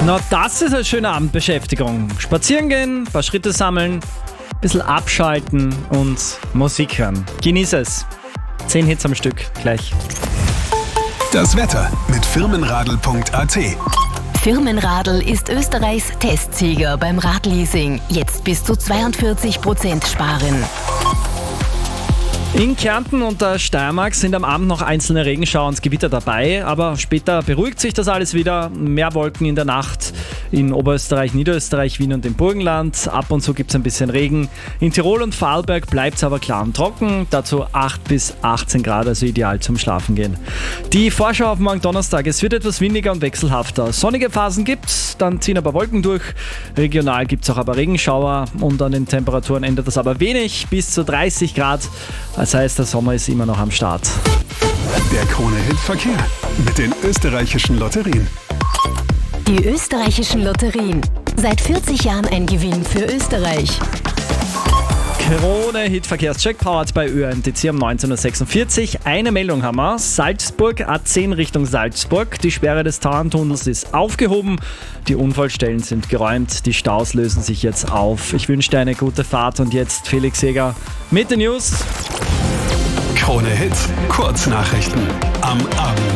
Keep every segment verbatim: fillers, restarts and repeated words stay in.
Na, das ist eine schöne Abendbeschäftigung. Spazieren gehen, ein paar Schritte sammeln, ein bisschen abschalten und Musik hören. Genieß es. Zehn Hits am Stück, gleich. Das Wetter mit firmenradl punkt a t. Firmenradl ist Österreichs Testsieger beim Radleasing. Jetzt bis zu zweiundvierzig Prozent sparen. In Kärnten und der Steiermark sind am Abend noch einzelne Regenschauer und Gewitter dabei, aber später beruhigt sich das alles wieder. Mehr Wolken in der Nacht in Oberösterreich, Niederösterreich, Wien und im Burgenland. Ab und zu gibt es ein bisschen Regen. In Tirol und Vorarlberg bleibt es aber klar und trocken. Dazu acht bis achtzehn Grad, also ideal zum Schlafen gehen. Die Vorschau auf morgen Donnerstag. Es wird etwas windiger und wechselhafter. Sonnige Phasen gibt's, dann ziehen aber Wolken durch. Regional gibt es auch aber Regenschauer und an den Temperaturen ändert das aber wenig, bis zu dreißig Grad. Das heißt, der Sommer ist immer noch am Start. Der Krone-Hit-Verkehr mit den österreichischen Lotterien. Die österreichischen Lotterien. Seit vierzig Jahren ein Gewinn für Österreich. Krone-Hit-Verkehrscheck powered bei Ö M T C um neunzehn Uhr sechsundvierzig. Eine Meldung haben wir. Salzburg, A zehn Richtung Salzburg. Die Sperre des Tauerntunnels ist aufgehoben. Die Unfallstellen sind geräumt. Die Staus lösen sich jetzt auf. Ich wünsche dir eine gute Fahrt und jetzt Felix Jäger mit den News. Krone-Hit, Kurznachrichten am Abend.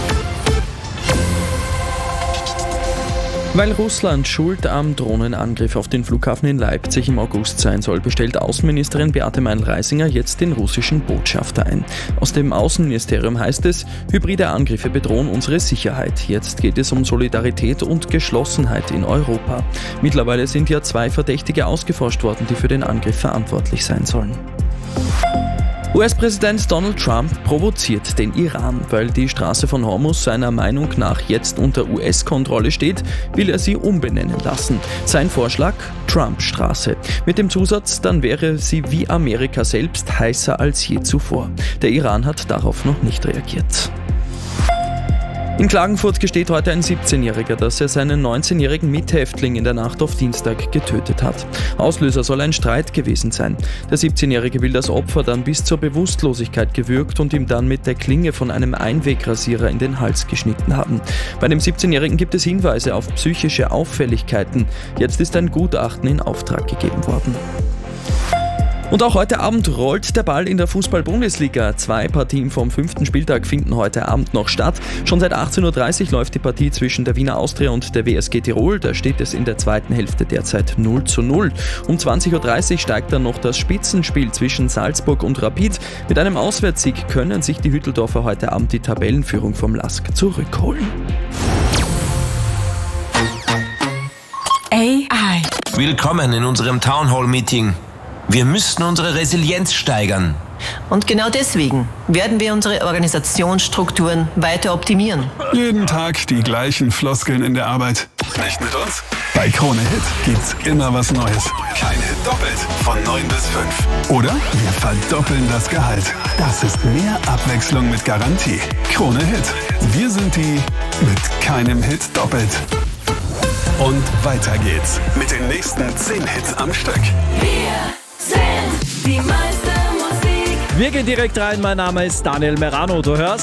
Weil Russland schuld am Drohnenangriff auf den Flughafen in Leipzig im August sein soll, bestellt Außenministerin Beate Meindl-Reisinger jetzt den russischen Botschafter ein. Aus dem Außenministerium heißt es, hybride Angriffe bedrohen unsere Sicherheit. Jetzt geht es um Solidarität und Geschlossenheit in Europa. Mittlerweile sind ja zwei Verdächtige ausgeforscht worden, die für den Angriff verantwortlich sein sollen. U S-Präsident Donald Trump provoziert den Iran. Weil die Straße von Hormuz seiner Meinung nach jetzt unter U S-Kontrolle steht, will er sie umbenennen lassen. Sein Vorschlag? Trump-Straße. Mit dem Zusatz, dann wäre sie wie Amerika selbst heißer als je zuvor. Der Iran hat darauf noch nicht reagiert. In Klagenfurt gesteht heute ein siebzehnjähriger, dass er seinen neunzehnjährigen Mithäftling in der Nacht auf Dienstag getötet hat. Auslöser soll ein Streit gewesen sein. Der siebzehnjährige will das Opfer dann bis zur Bewusstlosigkeit gewürgt und ihm dann mit der Klinge von einem Einwegrasierer in den Hals geschnitten haben. Bei dem siebzehnjährigen gibt es Hinweise auf psychische Auffälligkeiten. Jetzt ist ein Gutachten in Auftrag gegeben worden. Und auch heute Abend rollt der Ball in der Fußball-Bundesliga. Zwei Partien vom fünften Spieltag finden heute Abend noch statt. Schon seit achtzehn Uhr dreißig läuft die Partie zwischen der Wiener Austria und der W S G Tirol. Da steht es in der zweiten Hälfte derzeit null zu null. Um zwanzig Uhr dreißig steigt dann noch das Spitzenspiel zwischen Salzburg und Rapid. Mit einem Auswärtssieg können sich die Hütteldorfer heute Abend die Tabellenführung vom L A S K zurückholen. A I. Willkommen in unserem Townhall-Meeting. Wir müssen unsere Resilienz steigern. Und genau deswegen werden wir unsere Organisationsstrukturen weiter optimieren. Jeden Tag die gleichen Floskeln in der Arbeit. Nicht mit uns? Bei Krone-Hit gibt's immer was Neues. Kein Hit doppelt von neun bis fünf. Oder wir verdoppeln das Gehalt. Das ist mehr Abwechslung mit Garantie. Krone-Hit. Wir sind die mit keinem Hit doppelt. Und weiter geht's mit den nächsten zehn Hits am Stück. Wir sind die meiste Musik. Wir gehen direkt rein. Mein Name ist Daniel Merano. Du hörst